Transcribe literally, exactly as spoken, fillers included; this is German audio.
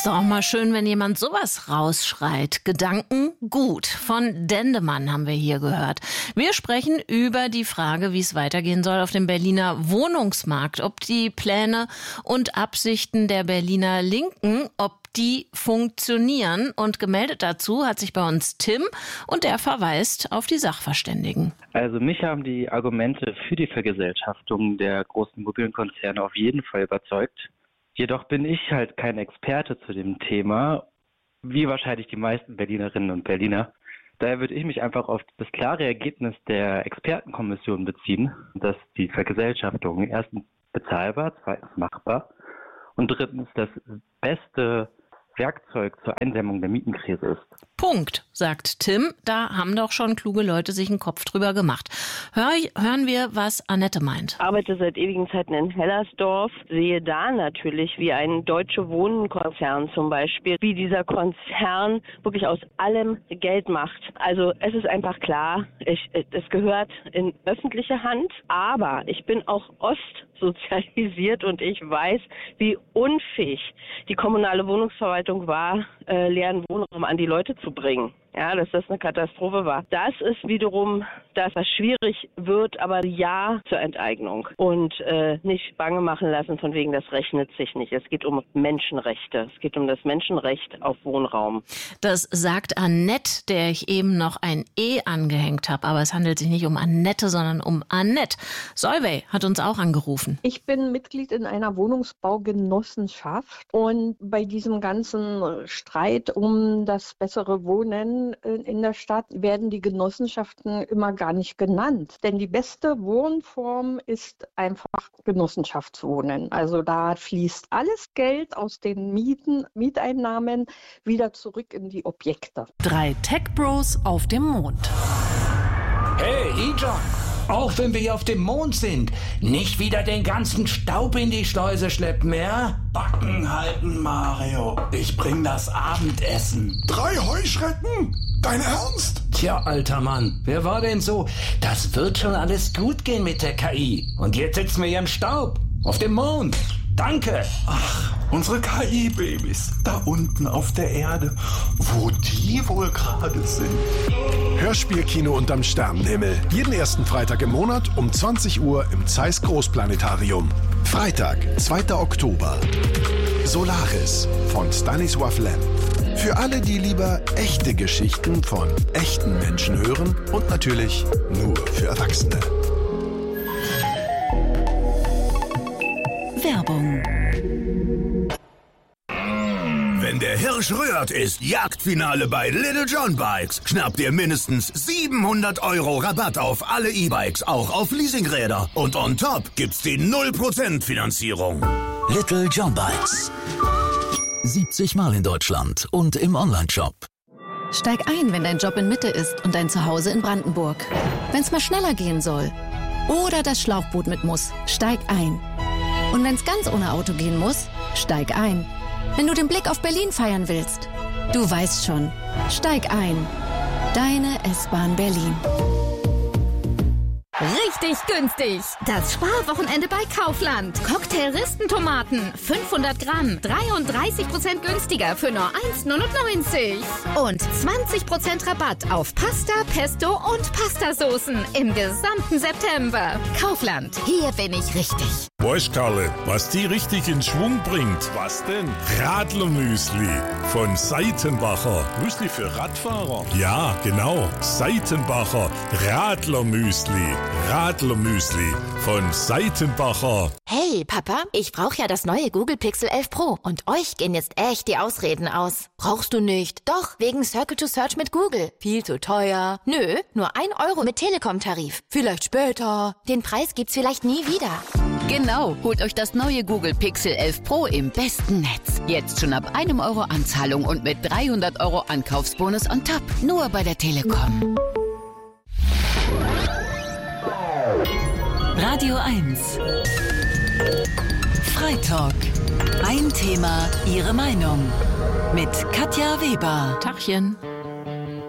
Ist doch auch mal schön, wenn jemand sowas rausschreit. Gedanken gut. Von Dendemann haben wir hier gehört. Wir sprechen über die Frage, wie es weitergehen soll auf dem Berliner Wohnungsmarkt. Ob die Pläne und Absichten der Berliner Linken, ob die funktionieren. Und gemeldet dazu hat sich bei uns Tim und der verweist auf die Sachverständigen. Also mich haben die Argumente für die Vergesellschaftung der großen Immobilienkonzerne auf jeden Fall überzeugt. Jedoch bin ich halt kein Experte zu dem Thema, wie wahrscheinlich die meisten Berlinerinnen und Berliner. Daher würde ich mich einfach auf das klare Ergebnis der Expertenkommission beziehen, dass die Vergesellschaftung erstens bezahlbar, zweitens machbar und drittens das beste Werkzeug zur Eindämmung der Mietenkrise ist. Punkt, sagt Tim. Da haben doch schon kluge Leute sich einen Kopf drüber gemacht. Hör, hören wir, was Annette meint. Ich arbeite seit ewigen Zeiten in Hellersdorf, sehe da natürlich, wie ein Deutsche Wohnen-Konzern zum Beispiel, wie dieser Konzern wirklich aus allem Geld macht. Also es ist einfach klar, ich, es gehört in öffentliche Hand, aber ich bin auch ostsozialisiert und ich weiß, wie unfähig die kommunale Wohnungsverwaltung war, äh, leeren Wohnraum an die Leute zu bringen. Ja, dass das eine Katastrophe war. Das ist wiederum das, was schwierig wird, aber ja zur Enteignung. Und äh, nicht bange machen lassen von wegen, das rechnet sich nicht. Es geht um Menschenrechte. Es geht um das Menschenrecht auf Wohnraum. Das sagt Annette, der ich eben noch ein E angehängt habe. Aber es handelt sich nicht um Annette, sondern um Annette. Solveig hat uns auch angerufen. Ich bin Mitglied in einer Wohnungsbaugenossenschaft. Und bei diesem ganzen Streit um das bessere Wohnen in der Stadt werden die Genossenschaften immer gar nicht genannt. Denn die beste Wohnform ist einfach Genossenschaftswohnen. Also da fließt alles Geld aus den Mieten, Mieteinnahmen wieder zurück in die Objekte. Drei Tech-Bros auf dem Mond. Hey, E-John! Auch wenn wir hier auf dem Mond sind, nicht wieder den ganzen Staub in die Schleuse schleppen, ja? Backen halten, Mario. Ich bring das Abendessen. Drei Heuschrecken? Dein Ernst? Tja, alter Mann, wer war denn so? Das wird schon alles gut gehen mit der K I. Und jetzt sitzen wir hier im Staub. Auf dem Mond. Danke. Ach, unsere K I-Babys. Da unten auf der Erde. Wo die wohl gerade sind. Hörspielkino unterm Sternenhimmel. Jeden ersten Freitag im Monat um zwanzig Uhr im Zeiss Großplanetarium. Freitag, zweiter Oktober. Solaris von Stanisław Lem. Für alle, die lieber echte Geschichten von echten Menschen hören und natürlich nur für Erwachsene. Werbung. Wenn der Hirsch rührt, ist Jagdfinale bei Little John Bikes. Schnappt ihr mindestens siebenhundert Euro Rabatt auf alle E-Bikes, auch auf Leasingräder. Und on top gibt's die null Prozent Finanzierung. Little John Bikes. siebzig Mal in Deutschland und im Onlineshop. Steig ein, wenn dein Job in Mitte ist und dein Zuhause in Brandenburg. Wenn's mal schneller gehen soll oder das Schlauchboot mit muss, steig ein. Und wenn's ganz ohne Auto gehen muss, steig ein. Wenn du den Blick auf Berlin feiern willst, du weißt schon, steig ein. Deine S-Bahn Berlin. Richtig günstig. Das Sparwochenende bei Kaufland. Cocktail-Ristentomaten, fünfhundert Gramm, dreiunddreißig Prozent günstiger für nur eins Komma neunundneunzig. Und zwanzig Prozent Rabatt auf Pasta, Pesto und Pastasoßen im gesamten September. Kaufland, hier bin ich richtig. Weißt Karle, was die richtig in Schwung bringt? Was denn? Radlermüsli von Seitenbacher. Müsli für Radfahrer? Ja, genau. Seitenbacher Radlermüsli. Radlermüsli von Seitenbacher. Hey Papa, ich brauche ja das neue Google Pixel elf Pro und euch gehen jetzt echt die Ausreden aus. Brauchst du nicht? Doch, wegen Circle to Search mit Google. Viel zu teuer. Nö, nur ein Euro mit Telekom-Tarif. Vielleicht später. Den Preis gibt's vielleicht nie wieder. Genau, holt euch das neue Google Pixel elf Pro im besten Netz. Jetzt schon ab einem Euro Anzahlung und mit dreihundert Euro Ankaufsbonus on top. Nur bei der Telekom. Radio eins. Freitalk. Ein Thema, Ihre Meinung. Mit Katja Weber. Tachchen.